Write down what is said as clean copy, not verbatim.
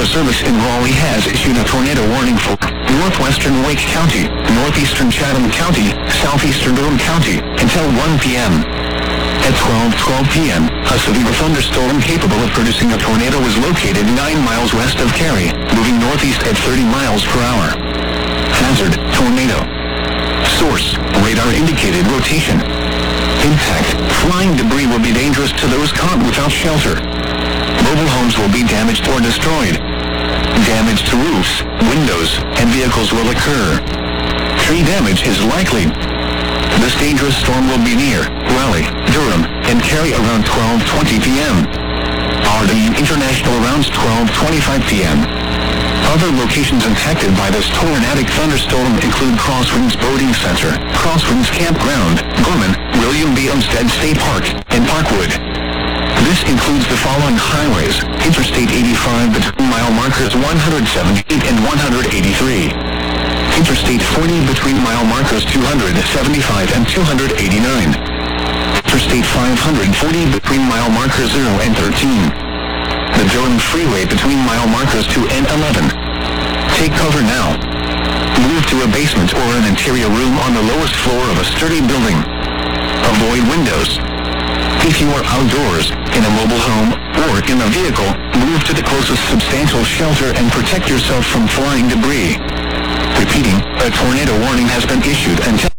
Weather Service in Raleigh has issued a tornado warning for northwestern Wake County, northeastern Chatham County, southeastern Durham County, until 1 p.m. At 12:12 p.m., a severe thunderstorm capable of producing a tornado was located 9 miles west of Cary, moving northeast at 30 miles per hour. Hazard, tornado. Source, radar indicated rotation. Impact, flying debris will be dangerous to those caught without shelter. Mobile homes will be damaged or destroyed. Damage to roofs, windows, and vehicles will occur. Tree damage is likely. This dangerous storm will be near Raleigh, Durham, and Cary around 12:20 p.m. RDE International around 12:25 p.m. Other locations impacted by this tornadic thunderstorm include Crosswinds Boating Center, Crosswinds Campground, Gorman, William B. Olmsted State Park, and Parkwood. This includes the following highways: Interstate 85 between mile markers 178 and 183. Interstate 40 between mile markers 275 and 289. Interstate 540 between mile markers 0 and 13. The Durham Freeway between mile markers 2 and 11. Take cover now. Move to a basement or an interior room on the lowest floor of a sturdy building. Avoid windows. If you are outdoors, in a mobile home, or in a vehicle, move to the closest substantial shelter and protect yourself from flying debris. Repeating, a tornado warning has been issued until